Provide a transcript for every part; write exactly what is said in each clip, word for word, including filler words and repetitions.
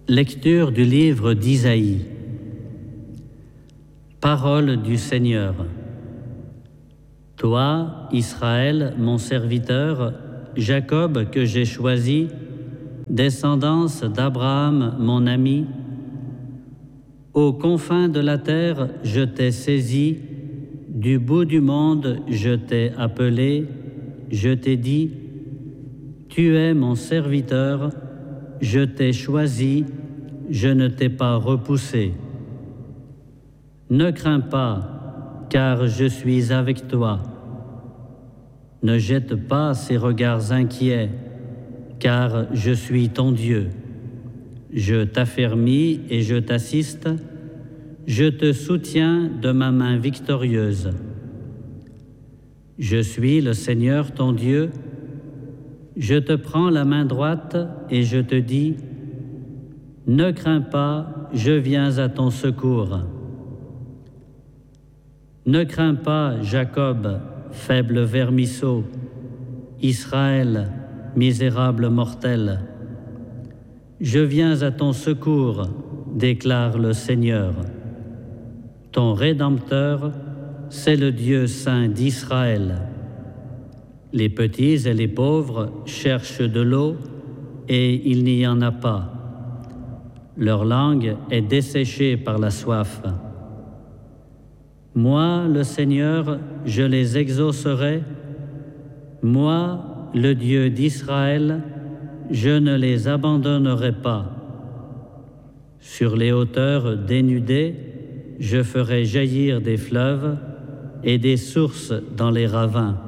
Lecture du livre d'Isaïe. Parole du Seigneur. Toi, Israël, mon serviteur, Jacob que j'ai choisi, descendance d'Abraham, mon ami, aux confins de la terre, je t'ai saisi, du bout du monde, je t'ai appelé, je t'ai dit, tu es mon serviteur, je t'ai choisi, je ne t'ai pas repoussé. Ne crains pas, car je suis avec toi. Ne jette pas ces regards inquiets, car je suis ton Dieu. Je t'affermis et je t'assiste, je te soutiens de ma main victorieuse. Je suis le Seigneur ton Dieu, je te prends la main droite et je te dis, ne crains pas, je viens à ton secours. Ne crains pas, Jacob, faible vermisseau, Israël, misérable mortel. Je viens à ton secours, déclare le Seigneur. Ton Rédempteur, c'est le Dieu saint d'Israël. Les petits et les pauvres cherchent de l'eau et il n'y en a pas. Leur langue est desséchée par la soif. Moi, le Seigneur, je les exaucerai. Moi, le Dieu d'Israël, je ne les abandonnerai pas. Sur les hauteurs dénudées, je ferai jaillir des fleuves et des sources dans les ravins.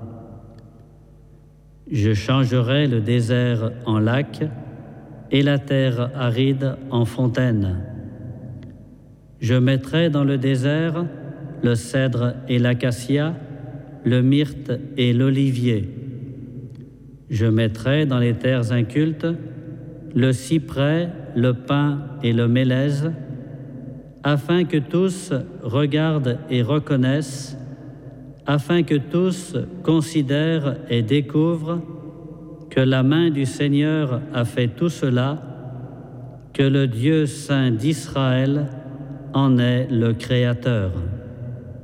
Je changerai le désert en lac et la terre aride en fontaine. Je mettrai dans le désert le cèdre et l'acacia, le myrte et l'olivier. Je mettrai dans les terres incultes le cyprès, le pin et le mélèze, afin que tous regardent et reconnaissent, afin que tous considèrent et découvrent que la main du Seigneur a fait tout cela, que le Dieu saint d'Israël en est le Créateur.